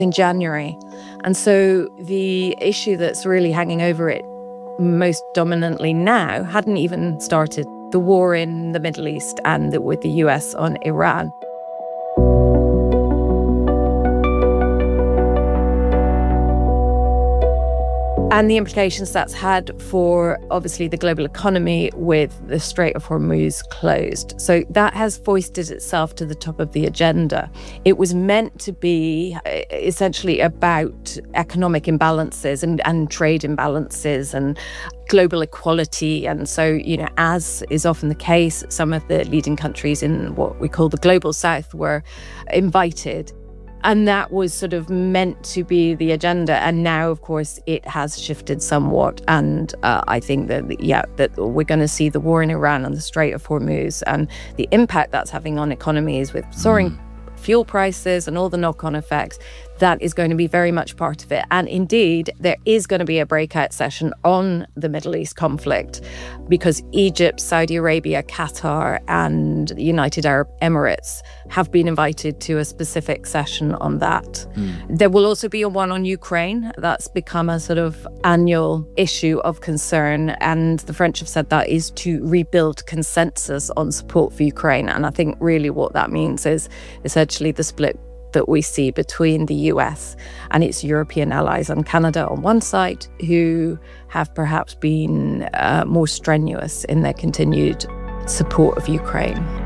in January. And so the issue that's really hanging over it most dominantly now hadn't even started, the war in the Middle East and with the US on Iran. And the implications that's had for, obviously, the global economy with the Strait of Hormuz closed. So that has foisted itself to the top of the agenda. It was meant to be essentially about economic imbalances and trade imbalances and global equality. And so, as is often the case, some of the leading countries in what we call the Global South were invited. And that was sort of meant to be the agenda. And now, of course, it has shifted somewhat. And I think that we're going to see the war in Iran and the Strait of Hormuz and the impact that's having on economies with soaring fuel prices and all the knock-on effects. That is going to be very much part of it. And indeed, there is going to be a breakout session on the Middle East conflict because Egypt, Saudi Arabia, Qatar, and the United Arab Emirates have been invited to a specific session on that. There will also be a one on Ukraine. That's become a sort of annual issue of concern. And the French have said that is to rebuild consensus on support for Ukraine. And I think really what that means is essentially the split that we see between the US and its European allies and Canada on one side, who have perhaps been more strenuous in their continued support of Ukraine.